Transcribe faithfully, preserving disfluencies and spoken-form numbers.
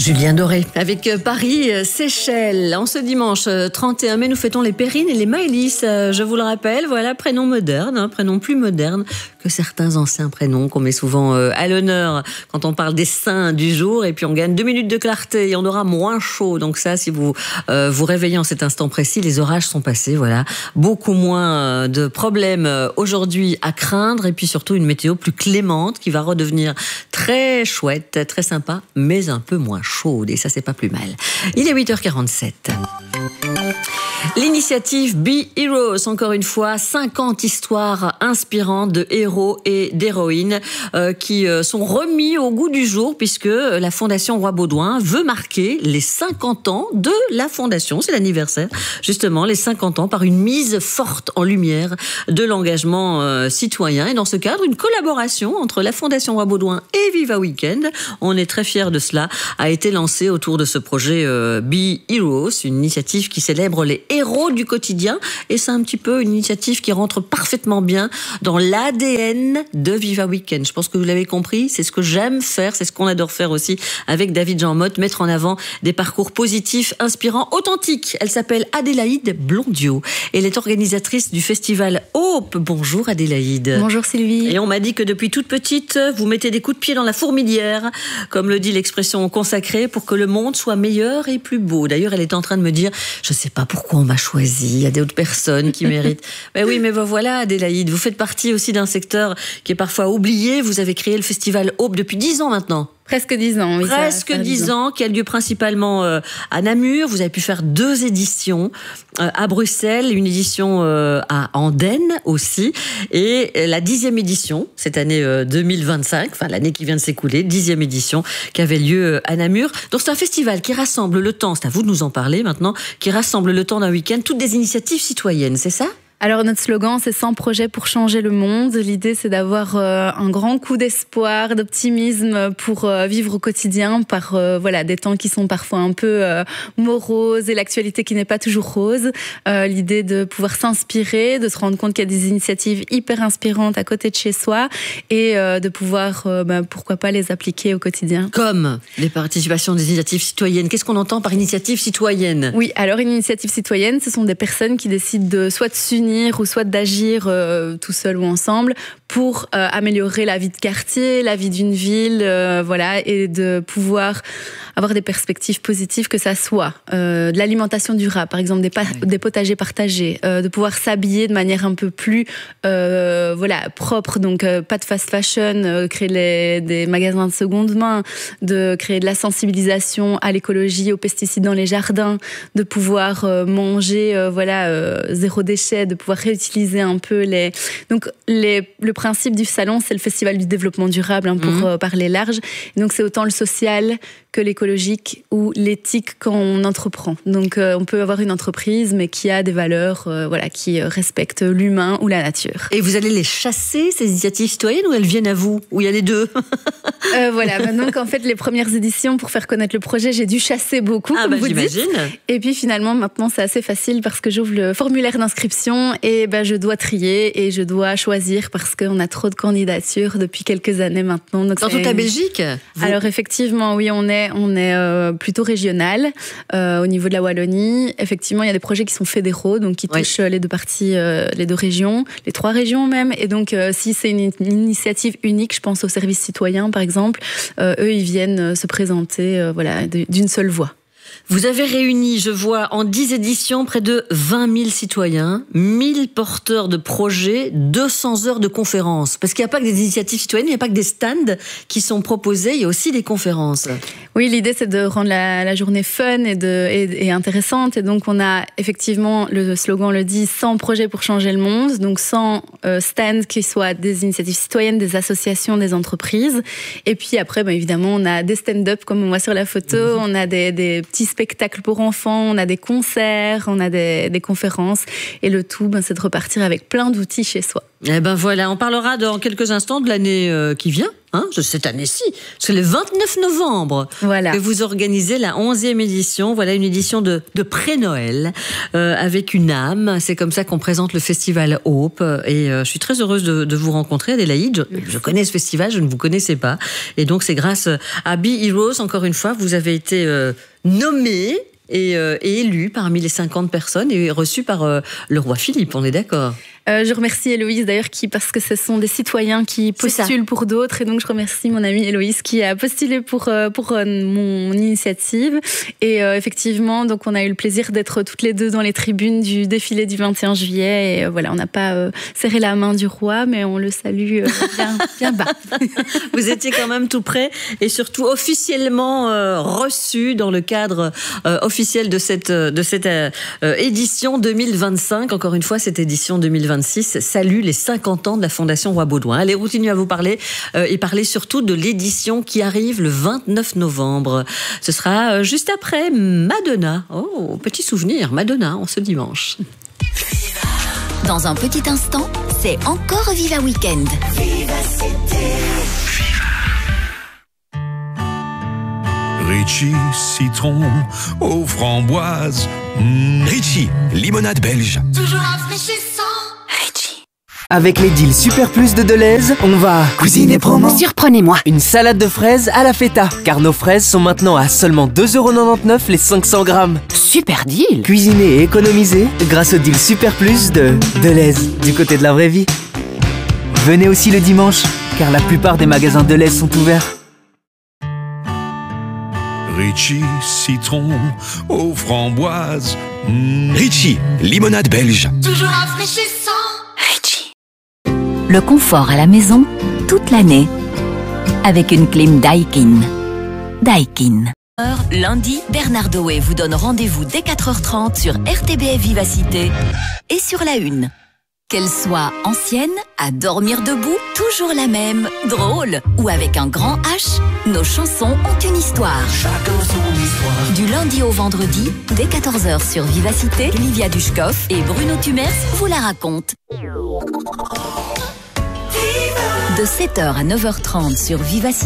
Julien Doré avec Paris, Seychelles. En ce dimanche trente et un mai, nous fêtons les Perrine et les Maëlys. Je vous le rappelle, voilà, prénom moderne, hein, prénom plus moderne que certains anciens prénoms qu'on met souvent à l'honneur quand on parle des saints du jour. Et puis on gagne deux minutes de clarté et on aura moins chaud. Donc ça, si vous euh, vous réveillez en cet instant précis, les orages sont passés. Voilà, beaucoup moins de problèmes aujourd'hui à craindre. Et puis surtout une météo plus clémente qui va redevenir très chouette, très sympa, mais un peu moins chaude, et ça c'est pas plus mal. Il est huit heures quarante-sept. L'initiative Be Heroes, encore une fois, cinquante histoires inspirantes de héros et d'héroïnes euh, qui euh, sont remis au goût du jour, puisque la Fondation Roi Baudouin veut marquer les cinquante ans de la Fondation, c'est l'anniversaire, justement, les cinquante ans, par une mise forte en lumière de l'engagement euh, citoyen. Et dans ce cadre, une collaboration entre la Fondation Roi Baudouin et Viva Weekend, on est très fiers de cela, a été lancée autour de ce projet euh, Be Heroes, une initiative qui célèbre les héros du quotidien, et c'est un petit peu une initiative qui rentre parfaitement bien dans l'A D N de Viva Weekend. Je pense que vous l'avez compris, c'est ce que j'aime faire, c'est ce qu'on adore faire aussi avec David Jean Motte, mettre en avant des parcours positifs, inspirants, authentiques. Elle s'appelle Adélaïde Blondiot. Elle est organisatrice du festival Hope. Bonjour Adélaïde. Bonjour Sylvie. Et on m'a dit que depuis toute petite, vous mettez des coups de pied dans la fourmilière, comme le dit l'expression consacrée, pour que le monde soit meilleur et plus beau. D'ailleurs, elle est en train de me dire, je sais pas pourquoi on m'a choisi, il y a d'autres personnes qui méritent. Ben oui, mais ben voilà Adélaïde, vous faites partie aussi d'un secteur qui est parfois oublié. Vous avez créé le festival Hope depuis dix ans maintenant. Presque dix ans, oui. Presque dix ans, qui a lieu principalement euh, à Namur. Vous avez pu faire deux éditions euh, à Bruxelles, une édition euh, à Andenne aussi, et la dixième édition, cette année euh, deux mille vingt-cinq, enfin l'année qui vient de s'écouler, dixième édition qui avait lieu à Namur. Donc c'est un festival qui rassemble le temps, c'est à vous de nous en parler maintenant, qui rassemble le temps d'un week-end, toutes des initiatives citoyennes, c'est ça ? Alors notre slogan, c'est cent projets pour changer le monde. L'idée, c'est d'avoir euh, un grand coup d'espoir, d'optimisme pour euh, vivre au quotidien par euh, voilà des temps qui sont parfois un peu euh, moroses et l'actualité qui n'est pas toujours rose. Euh, l'idée de pouvoir s'inspirer, de se rendre compte qu'il y a des initiatives hyper inspirantes à côté de chez soi et euh, de pouvoir, euh, bah, pourquoi pas, les appliquer au quotidien. Comme les participations des initiatives citoyennes. Qu'est-ce qu'on entend par initiative citoyenne ? Oui, alors une initiative citoyenne, ce sont des personnes qui décident de soit de s'unir ou soit d'agir euh, tout seul ou ensemble pour euh, améliorer la vie de quartier, la vie d'une ville, euh, voilà, et de pouvoir avoir des perspectives positives, que ça soit euh, de l'alimentation durable, par exemple des, pa- oui. des potagers partagés, euh, de pouvoir s'habiller de manière un peu plus euh, voilà, propre, donc euh, pas de fast fashion, euh, créer les, des magasins de seconde main, de créer de la sensibilisation à l'écologie, aux pesticides dans les jardins, de pouvoir euh, manger euh, voilà, euh, zéro déchet, de pouvoir réutiliser un peu les... Donc les, le principe du salon, c'est le festival du développement durable, hein, pour mmh. euh, parler large. Et donc c'est autant le social que l'écologique ou l'éthique quand on entreprend. Donc euh, on peut avoir une entreprise mais qui a des valeurs euh, voilà, qui respectent l'humain ou la nature. Et vous allez les chasser, ces initiatives citoyennes, ou elles viennent à vous ? Ou il y a les deux ? euh, Voilà, donc en fait les premières éditions, pour faire connaître le projet, j'ai dû chasser beaucoup, ah, comme bah, vous j'imagine. dites. Et puis finalement maintenant c'est assez facile parce que j'ouvre le formulaire d'inscription et ben, je dois trier et je dois choisir parce qu'on a trop de candidatures depuis quelques années maintenant. Donc dans c'est... toute la Belgique ? vous... Alors effectivement, oui, on est On est euh, plutôt régional euh, au niveau de la Wallonie. Effectivement, il y a des projets qui sont fédéraux, donc qui touchent oui. les deux parties, euh, les deux régions, les trois régions même. Et donc, euh, si c'est une, une initiative unique, je pense aux services citoyens, par exemple, euh, eux, ils viennent se présenter euh, voilà, d'une seule voix. Vous avez réuni, je vois, en dix éditions, près de vingt mille citoyens, mille porteurs de projets, deux cents heures de conférences. Parce qu'il n'y a pas que des initiatives citoyennes, il n'y a pas que des stands qui sont proposés, il y a aussi des conférences. Oui, l'idée, c'est de rendre la, la journée fun et, de, et, et intéressante. Et donc, on a effectivement, le slogan le dit, cent projets pour changer le monde. Donc, cent euh, stands qui soient des initiatives citoyennes, des associations, des entreprises. Et puis après, ben, évidemment, on a des stand-up, comme on voit sur la photo. Mmh. On a des, des petits spectacles pour enfants, on a des concerts, on a des, des conférences. Et le tout, ben, c'est de repartir avec plein d'outils chez soi. Eh ben voilà, on parlera dans quelques instants de l'année euh, qui vient. hein, de cette année-ci. C'est le vingt-neuf novembre voilà. que vous organisez la onzième édition. Voilà une édition de, de pré-Noël euh, avec une âme. C'est comme ça qu'on présente le festival Hope. Et euh, je suis très heureuse de, de vous rencontrer, Adélaïde. Je, je connais ce festival, je ne vous connaissais pas. Et donc c'est grâce à Be Heroes, encore une fois, vous avez été euh, nommée et, euh, et élue parmi les cinquante personnes et reçue par euh, le roi Philippe, on est d'accord? Euh, je remercie Héloïse d'ailleurs qui, parce que ce sont des citoyens qui postulent pour d'autres, et donc je remercie mon amie Héloïse qui a postulé pour euh, pour euh, mon initiative. Et euh, effectivement, donc on a eu le plaisir d'être toutes les deux dans les tribunes du défilé du vingt et un juillet. Et euh, voilà, on n'a pas euh, serré la main du roi, mais on le salue euh, bien bien bas. Vous étiez quand même tout près et surtout officiellement euh, reçu dans le cadre euh, officiel de cette de cette euh, édition deux mille vingt-cinq. Encore une fois, cette édition deux mille vingt-six salue les cinquante ans de la Fondation Roi Baudouin. Allez, continuez à vous parler euh, et parler surtout de l'édition qui arrive le vingt-neuf novembre. Ce sera euh, juste après Madonna. Oh, petit souvenir, Madonna en ce dimanche. Dans un petit instant, c'est encore Viva Weekend. Ritchie, citron aux framboises. Mmh. Ritchie, limonade belge. Toujours rafraîchissant. Avec les deals Super Plus de Deleuze, on va cuisiner promo. Surprenez-moi. Une salade de fraises à la feta, car nos fraises sont maintenant à seulement deux euros quatre-vingt-dix-neuf les cinq cents grammes. Super deal. Cuisiner et économiser grâce au deal Super Plus de Deleuze, du côté de la vraie vie. Venez aussi le dimanche, car la plupart des magasins Deleuze sont ouverts. Ritchie, citron aux framboises. Mmh. Ritchie, limonade belge. Toujours rafraîchissant. Le confort à la maison, toute l'année, avec une clim Daikin. Daikin. Lundi, Bernard Doé vous donne rendez-vous dès quatre heures trente sur R T B F Vivacité et sur la une. Qu'elle soit ancienne, à dormir debout, toujours la même, drôle ou avec un grand H, nos chansons ont une histoire. Chacun son histoire. Du lundi au vendredi, dès quatorze heures sur Vivacité, Livia Dushkoff et Bruno Tumers vous la racontent. De sept heures à neuf heures trente sur Vivacité.